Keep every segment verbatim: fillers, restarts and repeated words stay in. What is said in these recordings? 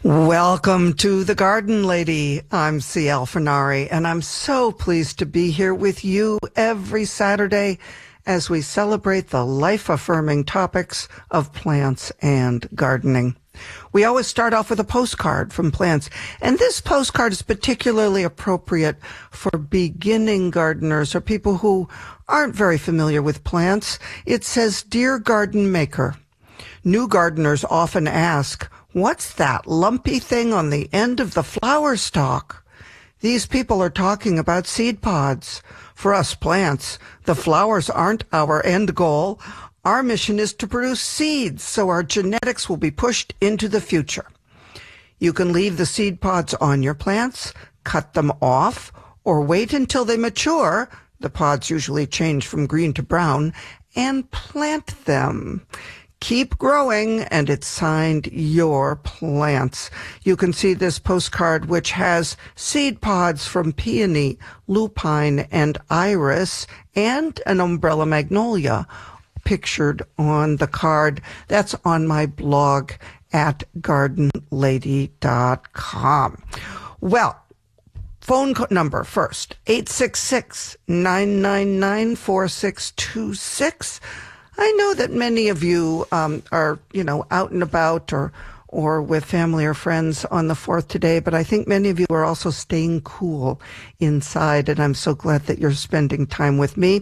Welcome to The Garden Lady. I'm C L Finari, and I'm so pleased to be here with you every Saturday as we celebrate the life-affirming topics of plants and gardening. We always start off with a postcard from plants, and this postcard is particularly appropriate for beginning gardeners or people who aren't very familiar with plants. It says, "Dear Garden Maker, new gardeners often ask, what's that lumpy thing on the end of the flower stalk?" These people are talking about seed pods. For us plants, the flowers aren't our end goal. Our mission is to produce seeds, so our genetics will be pushed into the future. You can leave the seed pods on your plants, cut them off, or wait until they mature. The pods usually change from green to brown, and plant them. Keep growing, and it's signed Your Plants. You can see this postcard, which has seed pods from peony, lupine, and iris, and an umbrella magnolia pictured on the card. That's on my blog at garden lady dot com. Well, phone number first, eight six six, nine nine nine, four six two six. I know that many of you um, are, you know, out and about or or with family or friends on the fourth today, but I think many of you are also staying cool inside, and I'm so glad that you're spending time with me.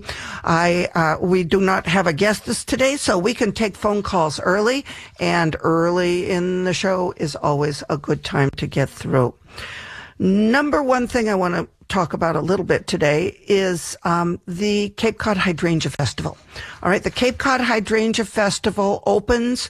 I uh, we do not have a guest this today, so we can take phone calls early, and early in the show is always a good time to get through. Number one thing I want to talk about a little bit today is um, the Cape Cod Hydrangea Festival. All right, the Cape Cod Hydrangea Festival opens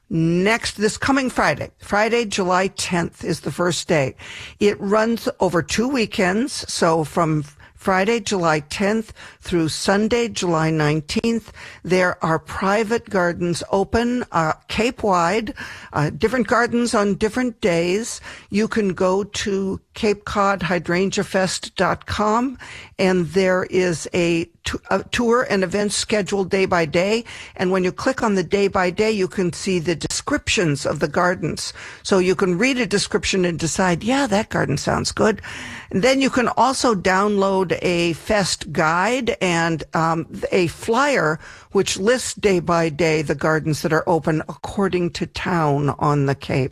next, this coming Friday. Friday, July tenth is the first day. It runs over two weekends, so from Friday, July tenth through Sunday, July nineteenth. There are private gardens open uh, Cape-wide, uh, different gardens on different days. You can go to cape cod hydrangea fest dot com, and there is a, t- a tour and events scheduled day by day. And when you click on the day by day, you can see the descriptions of the gardens. So you can read a description and decide, yeah, that garden sounds good. And then you can also download a fest guide and um, a flyer which lists day by day the gardens that are open according to town on the Cape.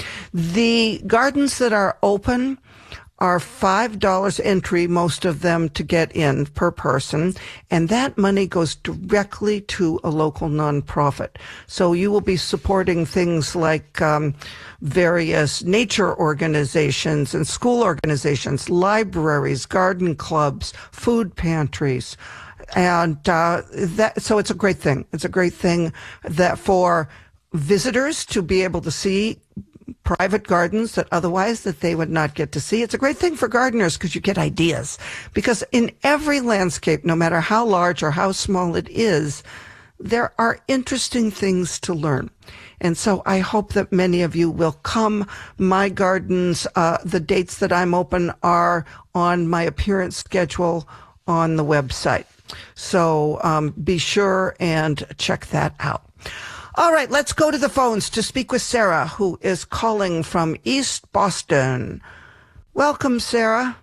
The gardens that are open are five dollars entry, most of them to get in per person, and that money goes directly to a local nonprofit. So you will be supporting things like um, various nature organizations and school organizations, libraries, garden clubs, food pantries. And uh, that, so it's a great thing. It's a great thing that for visitors to be able to see private gardens that otherwise that they would not get to see. It's a great thing for gardeners because you get ideas. Because in every landscape, no matter how large or how small it is, there are interesting things to learn. And so I hope that many of you will come. My gardens, uh, the dates that I'm open are on my appearance schedule on the website. So um, be sure and check that out. All right, let's go to the phones to speak with Sarah, who is calling from East Boston. Welcome, Sarah.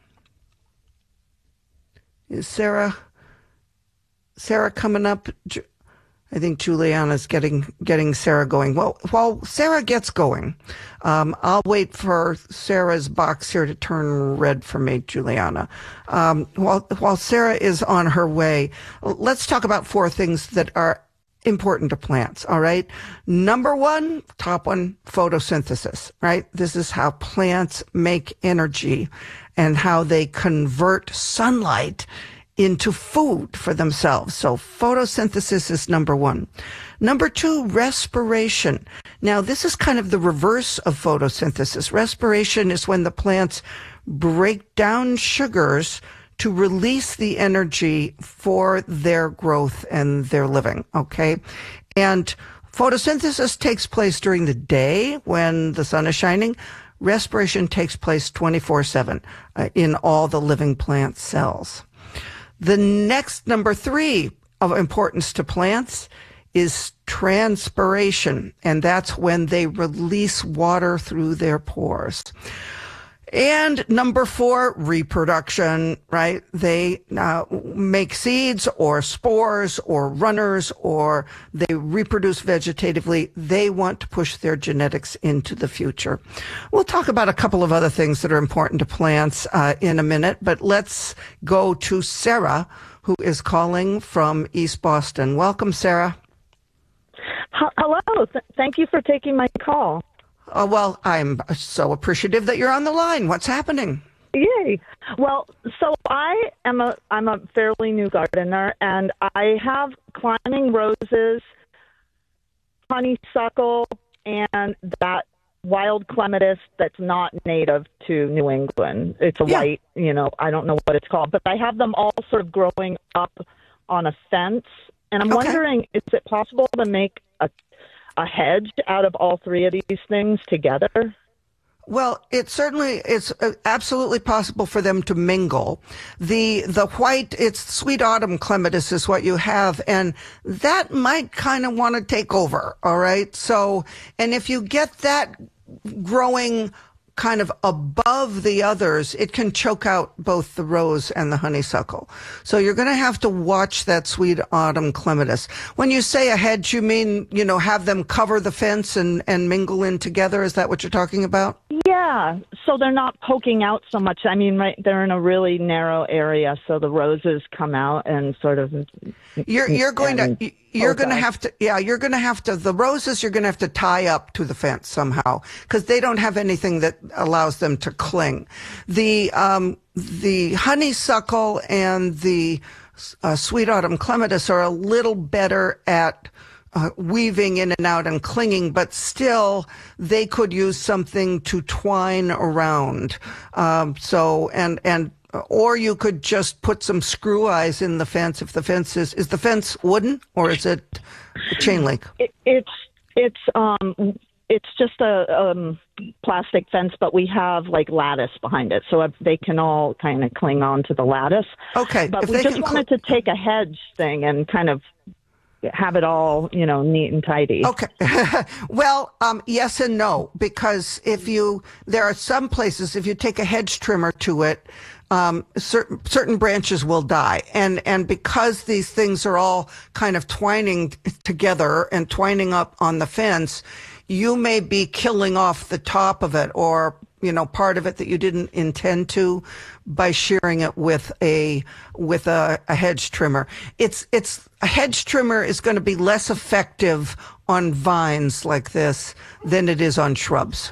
Is Sarah, Sarah coming up? I think Juliana's getting getting Sarah going. Well, while Sarah gets going, um, I'll wait for Sarah's box here to turn red for me, Juliana. Um, while while Sarah is on her way, let's talk about four things that are important to plants, all right? Number one, top one, photosynthesis, right? This is how plants make energy and how they convert sunlight into food for themselves. So photosynthesis is number one. Number two, respiration. Now, this is kind of the reverse of photosynthesis. Respiration is when the plants break down sugars to release the energy for their growth and their living, okay? And photosynthesis takes place during the day when the sun is shining. Respiration takes place twenty-four seven uh, in all the living plant cells. The next, number three of importance to plants is transpiration, and that's when they release water through their pores. And number four, reproduction, right? They uh, make seeds or spores or runners, or they reproduce vegetatively. They want to push their genetics into the future. We'll talk about a couple of other things that are important to plants uh, in a minute, but let's go to Sarah, who is calling from East Boston. Welcome, Sarah. Hello. Th- thank you for taking my call. Uh, well, I'm so appreciative that you're on the line. What's happening? Yay. Well, so I am a I'm a fairly new gardener, and I have climbing roses, honeysuckle, and that wild clematis that's not native to New England. It's a yeah. white, you know, I don't know what it's called, but I have them all sort of growing up on a fence, and I'm okay. wondering, is it possible to make a a hedge out of all three of these things together? Well, it certainly it's absolutely possible for them to mingle. The the white, it's sweet autumn clematis is what you have, and that might kind of want to take over, all right? So, and if you get that growing kind of above the others, it can choke out both the rose and the honeysuckle. So you're going to have to watch that sweet autumn clematis. When you say a hedge, you mean, you know, have them cover the fence and, and mingle in together? Is that what you're talking about? Yeah. So they're not poking out so much. I mean, right, they're in a really narrow area, so the roses come out and sort of. You're you're going to you're going to have to yeah you're going to have to the roses you're going to have to tie up to the fence somehow, because they don't have anything that allows them to cling. The um the honeysuckle and the uh, sweet autumn clematis are a little better at Uh, weaving in and out and clinging, but still they could use something to twine around. Um, so, and, and, or you could just put some screw eyes in the fence if the fence is, is the fence wooden or is it chain link? It, it's, it's, um, it's just a, um, plastic fence, but we have like lattice behind it. So they can all kind of cling on to the lattice. Okay. But we just wanted cl- to take a hedge thing and kind of have it all, you know, neat and tidy. Okay. Well, um, yes and no, because if you, there are some places, if you take a hedge trimmer to it, um, certain, certain branches will die. And, and because these things are all kind of twining together and twining up on the fence, you may be killing off the top of it or, you know, part of it that you didn't intend to by shearing it with a, with a, a hedge trimmer. It's, it's, a hedge trimmer is going to be less effective on vines like this than it is on shrubs.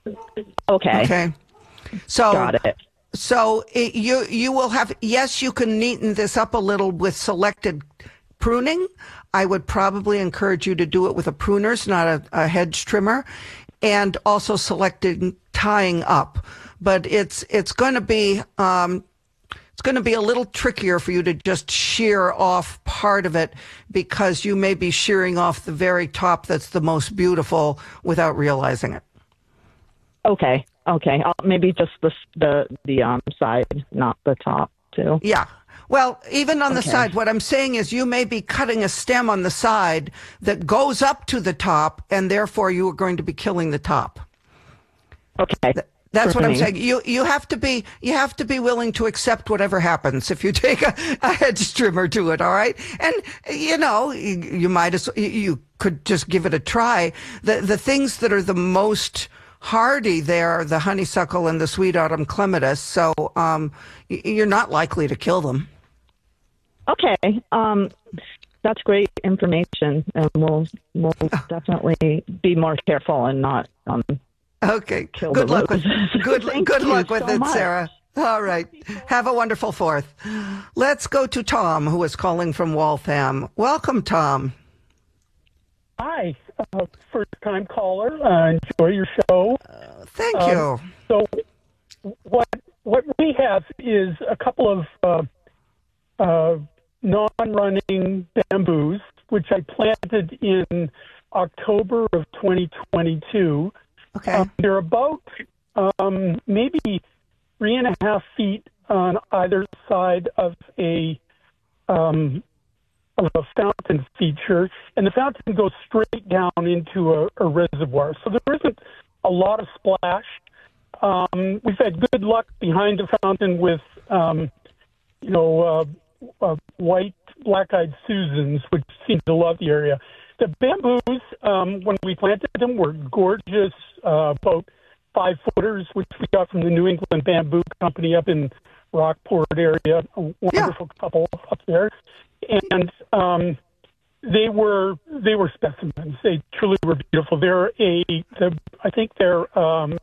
Okay. Okay. So, got it. So it, you, you will have, yes, you can neaten this up a little with selected pruning. I would probably encourage you to do it with a pruners, not a, a hedge trimmer, and also selected tying up. But it's it's going to be um, it's going to be a little trickier for you to just shear off part of it, because you may be shearing off the very top that's the most beautiful without realizing it. Okay. Okay. I'll, maybe just the the the um side, not the top too. Yeah. Well, even on the okay. side, what I'm saying is you may be cutting a stem on the side that goes up to the top, and therefore you are going to be killing the top. Okay. Th- That's For what me. I'm saying. You you have to be you have to be willing to accept whatever happens if you take a, a hedge trimmer to it. All right, and you know you, you might as you could just give it a try. The the things that are the most hardy there are the honeysuckle and the sweet autumn clematis. So um, you're not likely to kill them. Okay. Um, that's great information, and we'll we'll definitely be more careful and not um. Okay. Kill good the luck with roses. good Thank good you luck with so it, much. Sarah. All right. Have a wonderful Fourth. Let's go to Tom, who is calling from Waltham. Welcome, Tom. Hi, uh, first-time caller. Uh, enjoy your show. Uh, thank um, you. So, what what we have is a couple of uh, uh, non-running bamboos, which I planted in October of twenty twenty-two. Okay. Um, they're about um, maybe three and a half feet on either side of a um, of a fountain feature, and the fountain goes straight down into a, a reservoir. So there isn't a lot of splash. Um, we've had good luck behind the fountain with, um, you know, uh, uh, white black-eyed Susans, which seem to love the area. The bamboos, um, when we planted them, were gorgeous, uh, about five footers, which we got from the New England Bamboo Company up in Rockport area. A wonderful yeah. couple up there, and um, they were they were specimens. They truly were beautiful. They're a, the, I think they're um,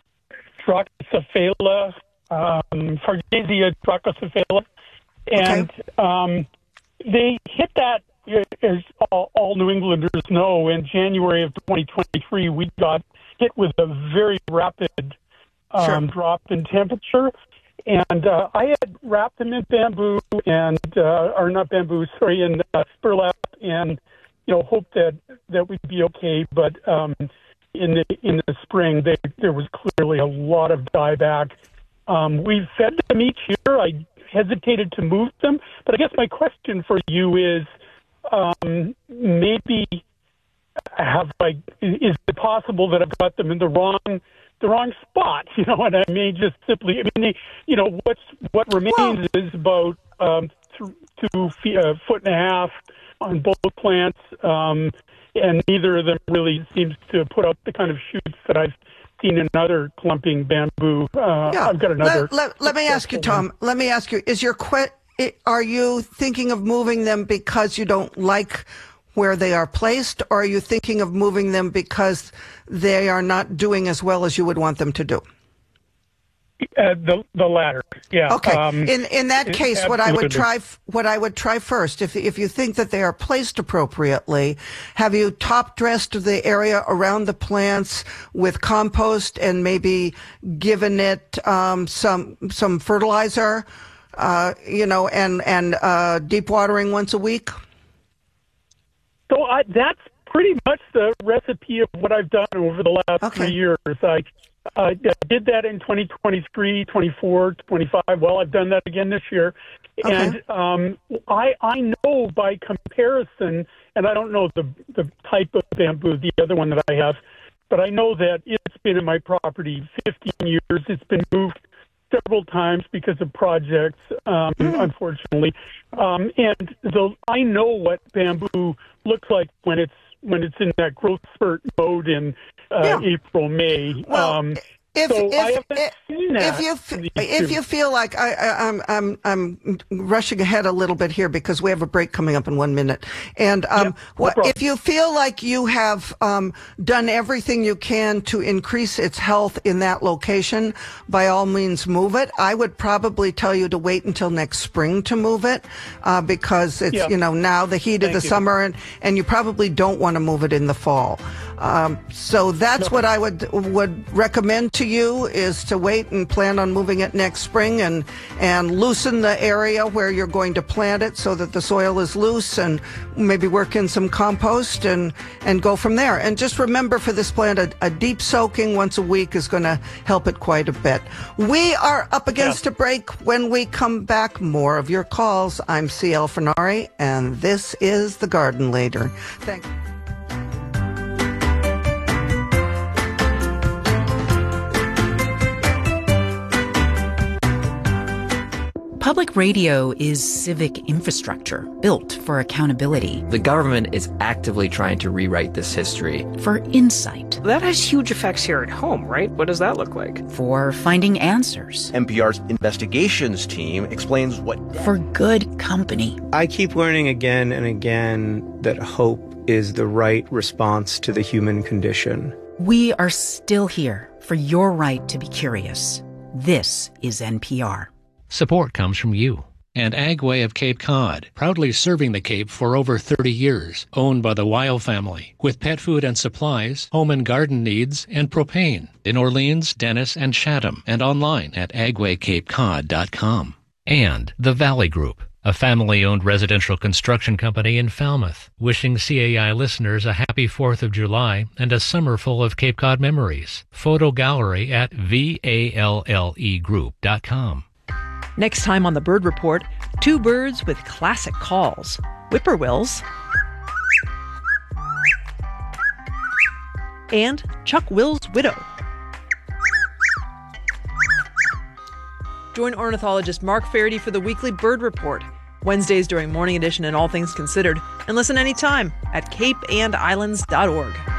Dracosephala, um, Fargesia Dracosephala, and okay. um, they hit that. As all, all New Englanders know, in January of twenty twenty-three, we got hit with a very rapid um, sure. drop in temperature. And uh, I had wrapped them in bamboo and, uh, or not bamboo, sorry, in uh, burlap, and you know, hoped that that we'd be okay. But um, in the in the spring, they, there was clearly a lot of dieback. Um, we fed them each year. I hesitated to move them, but I guess my question for you is. Um, maybe have I? Is it possible that I've got them in the wrong, the wrong spot? You know, and I may just simply. I mean, they, you know, what's what remains well, is about um, th- two feet, a foot and a half on both plants, um, and neither of them really seems to put up the kind of shoots that I've seen in other clumping bamboo. Uh, yeah. I've got another. Let, let, let me ask you, Tom. One. Let me ask you: is your que- Are you thinking of moving them because you don't like where they are placed, or are you thinking of moving them because they are not doing as well as you would want them to do? Uh, the the latter, yeah. Okay. Um, in in that case, absolutely. what I would try what I would try first, if if you think that they are placed appropriately, have you top dressed the area around the plants with compost and maybe given it um, some some fertilizer? Uh, you know, and and uh, deep watering once a week. So I, that's pretty much the recipe of what I've done over the last okay. three years. I, I did that in twenty twenty-three, twenty-four, twenty-five. Well, I've done that again this year, okay. and um, I I know by comparison, and I don't know the the type of bamboo, the other one that I have, but I know that it's been in my property fifteen years. It's been moved several times because of projects, um, mm. unfortunately. Um, and the, I know what bamboo looks like when it's when it's in that growth spurt mode in uh, yeah. April, May. Well, um, if, so if, I haven't if, seen that. If you f- if you feel like I, I, I'm I'm I'm rushing ahead a little bit here because we have a break coming up in one minute, and um, yeah, what no if you feel like you have um, done everything you can to increase its health in that location, by all means move it. I would probably tell you to wait until next spring to move it uh, because it's yeah. you know now the heat Thank of the you. summer, and and you probably don't want to move it in the fall. Um, so that's no. what I would would recommend to you is to wait and plan on moving it next spring and and loosen the area where you're going to plant it so that the soil is loose, and maybe work in some compost and and go from there. And just remember, for this plant, a, a deep soaking once a week is going to help it quite a bit. We are up against yeah. a break. When we come back, more of your calls. I'm C L Fernari, and this is The Garden Later. Thank you. Public radio is civic infrastructure built for accountability. The government is actively trying to rewrite this history. For insight. That has huge effects here at home, right? What does that look like? For finding answers. N P R's investigations team explains what... For good company. I keep learning again and again that hope is the right response to the human condition. We are still here for your right to be curious. This is N P R. Support comes from you and Agway of Cape Cod, proudly serving the Cape for over thirty years, owned by the Weil family, with pet food and supplies, home and garden needs, and propane in Orleans, Dennis, and Chatham, and online at agway cape cod dot com. And the Valley Group, a family-owned residential construction company in Falmouth, wishing C A I listeners a happy fourth of July and a summer full of Cape Cod memories. Photo gallery at V A L L E group dot com. Next time on The Bird Report, Two birds with classic calls, whippoorwills, and Chuck Will's widow. Join ornithologist Mark Faraday for the weekly Bird Report, Wednesdays during Morning Edition and All Things Considered, and listen anytime at cape and islands dot org.